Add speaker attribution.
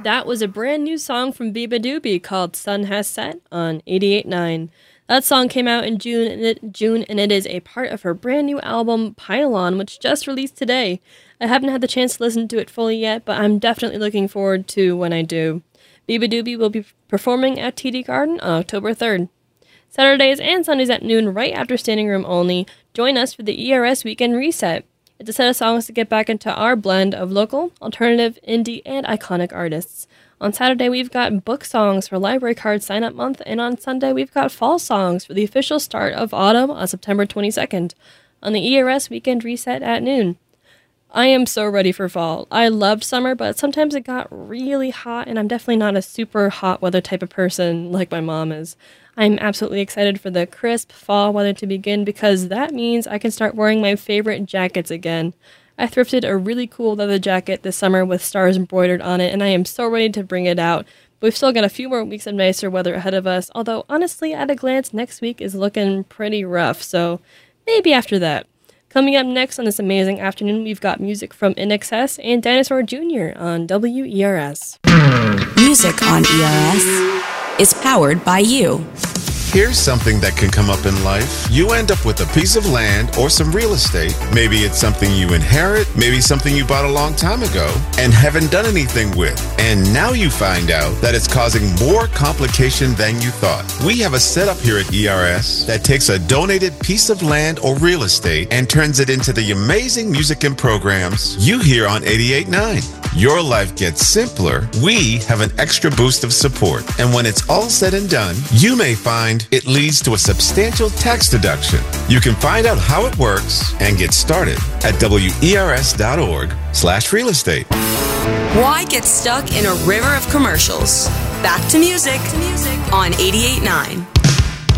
Speaker 1: That was a brand new song from Biba Doobie called Sun Has Set on 88.9. That song came out in June, and it is a part of her brand new album, Pylon, which just released today. I haven't had the chance to listen to it fully yet, but I'm definitely looking forward to when I do. Biba Doobie will be performing at TD Garden on October 3rd. Saturdays and Sundays at noon, right after Standing Room Only, join us for the ERS Weekend Reset. It's a set of songs to get back into our blend of local, alternative, indie, and iconic artists. On Saturday, we've got book songs for Library Card Sign-Up Month, and on Sunday, we've got fall songs for the official start of autumn on September 22nd, on the ERS Weekend Reset at noon. I am so ready for fall. I loved summer, but sometimes it got really hot, and I'm definitely not a super hot weather type of person like my mom is. I'm absolutely excited for the crisp fall weather to begin because that means I can start wearing my favorite jackets again. I thrifted a really cool leather jacket this summer with stars embroidered on it, and I am so ready to bring it out. We've still got a few more weeks of nicer weather ahead of us, although honestly, at a glance, next week is looking pretty rough, so maybe after that. Coming up next on this amazing afternoon, we've got music from INXS and Dinosaur Jr. on WERS.
Speaker 2: Music on ERS is powered by you.
Speaker 3: Here's something that can come up in life. You end up with a piece of land or some real estate. Maybe it's something you inherit, maybe something you bought a long time ago and haven't done anything with. And now you find out that it's causing more complication than you thought. We have a setup here at ERS that takes a donated piece of land or real estate and turns it into the amazing music and programs you hear on 88.9. Your life gets simpler. We have an extra boost of support. And when it's all said and done, you may find it leads to a substantial tax deduction. You can find out how it works and get started at wers.org/real estate.
Speaker 2: Why get stuck in a river of commercials? Back to music on 88.9.